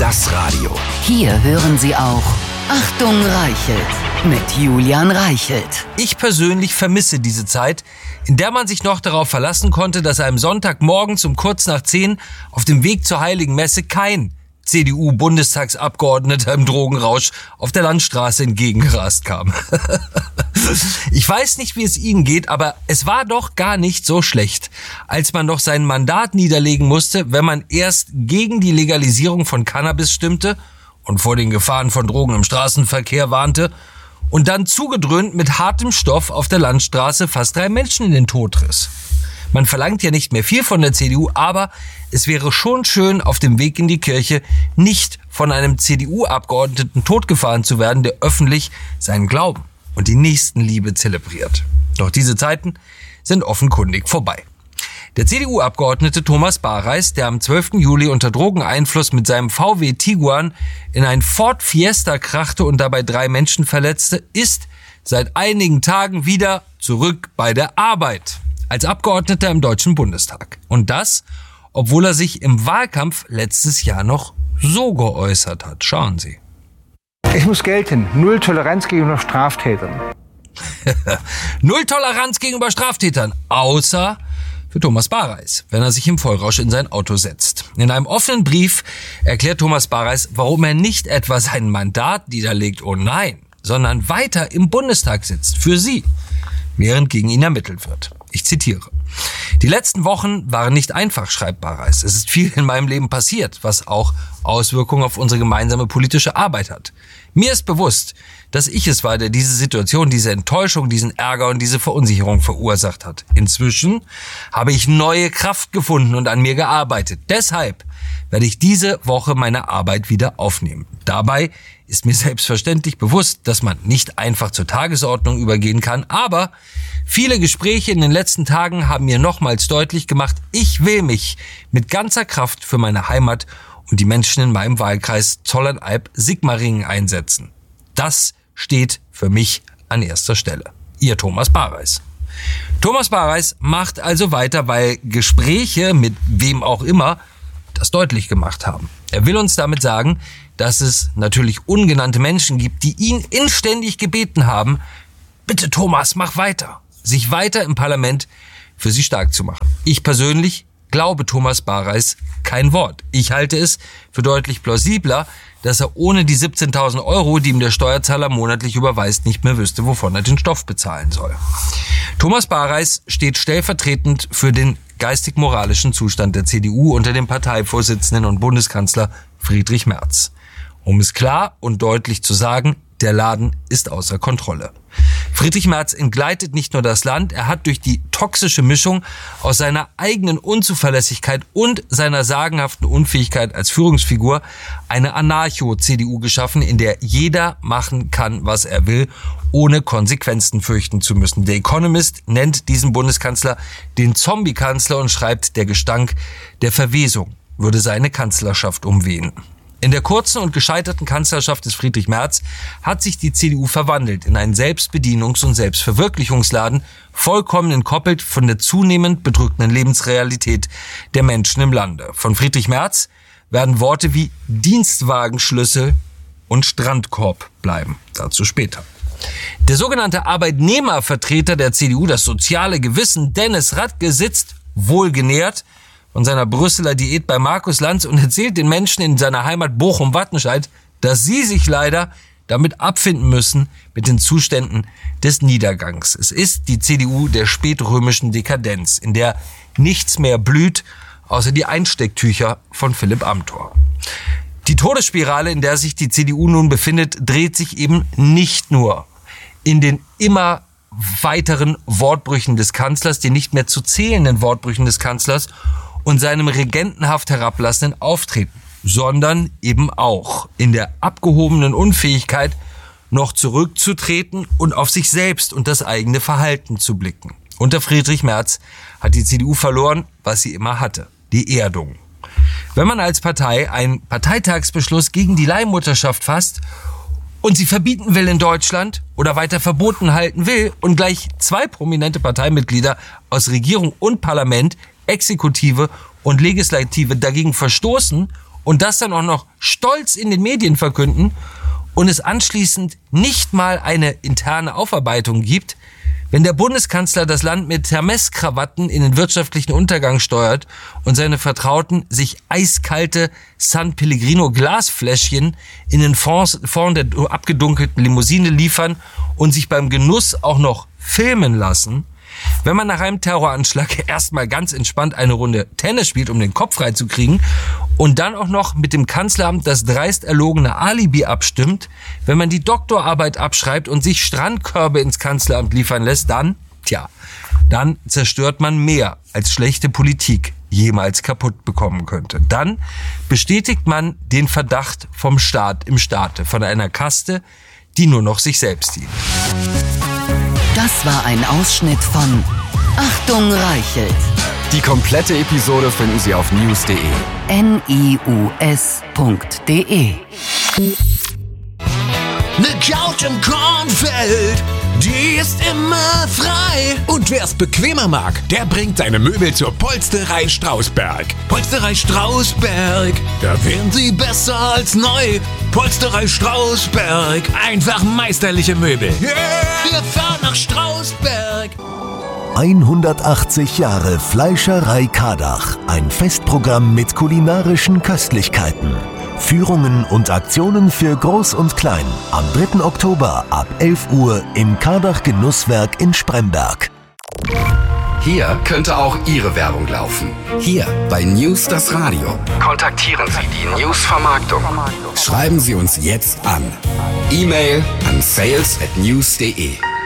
Das Radio. Hier hören Sie auch Achtung Reichelt mit Julian Reichelt. Ich persönlich vermisse diese Zeit, in der man sich noch darauf verlassen konnte, dass einem Sonntagmorgens um kurz nach 10 auf dem Weg zur Heiligen Messe kein CDU-Bundestagsabgeordneter im Drogenrausch auf der Landstraße entgegengerast kam. Ich weiß nicht, wie es Ihnen geht, aber es war doch gar nicht so schlecht, als man doch sein Mandat niederlegen musste, wenn man erst gegen die Legalisierung von Cannabis stimmte und vor den Gefahren von Drogen im Straßenverkehr warnte und dann zugedröhnt mit hartem Stoff auf der Landstraße fast 3 Menschen in den Tod riss. Man verlangt ja nicht mehr viel von der CDU, aber es wäre schon schön, auf dem Weg in die Kirche nicht von einem CDU-Abgeordneten totgefahren zu werden, der öffentlich seinen Glauben und die Nächstenliebe zelebriert. Doch diese Zeiten sind offenkundig vorbei. Der CDU-Abgeordnete Thomas Bareis, der am 12. Juli unter Drogeneinfluss mit seinem VW Tiguan in ein Ford Fiesta krachte und dabei 3 Menschen verletzte, ist seit einigen Tagen wieder zurück bei der Arbeit als Abgeordneter im Deutschen Bundestag. Und das, obwohl er sich im Wahlkampf letztes Jahr noch so geäußert hat. Schauen Sie. Es muss gelten, null Toleranz gegenüber Straftätern. Null Toleranz gegenüber Straftätern, außer für Thomas Bareis, wenn er sich im Vollrausch in sein Auto setzt. In einem offenen Brief erklärt Thomas Bareis, warum er nicht etwa sein Mandat niederlegt, oh nein, sondern weiter im Bundestag sitzt, für Sie, während gegen ihn ermittelt wird. Ich zitiere. Die letzten Wochen waren nicht einfach, schreibt Bareis. Es ist viel in meinem Leben passiert, was auch Auswirkungen auf unsere gemeinsame politische Arbeit hat. Mir ist bewusst, dass ich es war, der diese Situation, diese Enttäuschung, diesen Ärger und diese Verunsicherung verursacht hat. Inzwischen habe ich neue Kraft gefunden und an mir gearbeitet. Deshalb werde ich diese Woche meine Arbeit wieder aufnehmen. Dabei ist mir selbstverständlich bewusst, dass man nicht einfach zur Tagesordnung übergehen kann, aber viele Gespräche in den letzten Tagen haben mir nochmals deutlich gemacht, ich will mich mit ganzer Kraft für meine Heimat und die Menschen in meinem Wahlkreis Zollernalb-Sigmaringen einsetzen. Das steht für mich an erster Stelle. Ihr Thomas Bareis. Thomas Bareis macht also weiter, weil Gespräche mit wem auch immer das deutlich gemacht haben. Er will uns damit sagen, dass es natürlich ungenannte Menschen gibt, die ihn inständig gebeten haben, bitte Thomas, mach weiter, sich weiter im Parlament für sie stark zu machen. Ich persönlich glaube Thomas Bareis kein Wort. Ich halte es für deutlich plausibler, dass er ohne die 17.000 €, die ihm der Steuerzahler monatlich überweist, nicht mehr wüsste, wovon er den Stoff bezahlen soll. Thomas Bareis steht stellvertretend für den geistig-moralischen Zustand der CDU unter dem Parteivorsitzenden und Bundeskanzler Friedrich Merz. Um es klar und deutlich zu sagen, der Laden ist außer Kontrolle. Friedrich Merz entgleitet nicht nur das Land, er hat durch die toxische Mischung aus seiner eigenen Unzuverlässigkeit und seiner sagenhaften Unfähigkeit als Führungsfigur eine Anarcho-CDU geschaffen, in der jeder machen kann, was er will, ohne Konsequenzen fürchten zu müssen. Der Economist nennt diesen Bundeskanzler den Zombie-Kanzler und schreibt, der Gestank der Verwesung würde seine Kanzlerschaft umwehen. In der kurzen und gescheiterten Kanzlerschaft des Friedrich Merz hat sich die CDU verwandelt in einen Selbstbedienungs- und Selbstverwirklichungsladen, vollkommen entkoppelt von der zunehmend bedrückenden Lebensrealität der Menschen im Lande. Von Friedrich Merz werden Worte wie Dienstwagenschlüssel und Strandkorb bleiben. Dazu später. Der sogenannte Arbeitnehmervertreter der CDU, das soziale Gewissen, Dennis Radke, sitzt wohlgenährt von seiner Brüsseler Diät bei Markus Lanz und erzählt den Menschen in seiner Heimat Bochum-Wattenscheid, dass sie sich leider damit abfinden müssen mit den Zuständen des Niedergangs. Es ist die CDU der spätrömischen Dekadenz, in der nichts mehr blüht, außer die Einstecktücher von Philipp Amthor. Die Todesspirale, in der sich die CDU nun befindet, dreht sich eben nicht nur in den immer weiteren Wortbrüchen des Kanzlers, den nicht mehr zu zählenden Wortbrüchen des Kanzlers und seinem regentenhaft herablassenden Auftreten, sondern eben auch in der abgehobenen Unfähigkeit, noch zurückzutreten und auf sich selbst und das eigene Verhalten zu blicken. Unter Friedrich Merz hat die CDU verloren, was sie immer hatte, die Erdung. Wenn man als Partei einen Parteitagsbeschluss gegen die Leihmutterschaft fasst und sie verbieten will in Deutschland oder weiter verboten halten will und gleich 2 prominente Parteimitglieder aus Regierung und Parlament, Exekutive und Legislative dagegen verstoßen und das dann auch noch stolz in den Medien verkünden und es anschließend nicht mal eine interne Aufarbeitung gibt, wenn der Bundeskanzler das Land mit Hermes-Krawatten in den wirtschaftlichen Untergang steuert und seine Vertrauten sich eiskalte San Pellegrino Glasfläschchen in den Fond der abgedunkelten Limousine liefern und sich beim Genuss auch noch filmen lassen, wenn man nach einem Terroranschlag erstmal ganz entspannt eine Runde Tennis spielt, um den Kopf frei zu kriegen und dann auch noch mit dem Kanzleramt das dreist erlogene Alibi abstimmt, wenn man die Doktorarbeit abschreibt und sich Strandkörbe ins Kanzleramt liefern lässt, dann zerstört man mehr, als schlechte Politik jemals kaputt bekommen könnte. Dann bestätigt man den Verdacht vom Staat im Staate, von einer Kaste, die nur noch sich selbst dient. Das war ein Ausschnitt von Achtung Reichelt. Die komplette Episode finden Sie auf news.de. NIUS.de. Ne Couch im Kornfeld, die ist immer frei. Und wer's bequemer mag, der bringt seine Möbel zur Polsterei Strausberg. Polsterei Strausberg, da wären sie besser als neu. Polsterei Strausberg, einfach meisterliche Möbel. Yeah! Wir fahren nach Strausberg. 180 Jahre Fleischerei Kardach. Ein Festprogramm mit kulinarischen Köstlichkeiten. Führungen und Aktionen für Groß und Klein. Am 3. Oktober ab 11 Uhr im Kardach Genusswerk in Spremberg. Hier könnte auch Ihre Werbung laufen. Hier bei News das Radio. Kontaktieren Sie die News-Vermarktung. Schreiben Sie uns jetzt an. E-Mail an sales@news.de.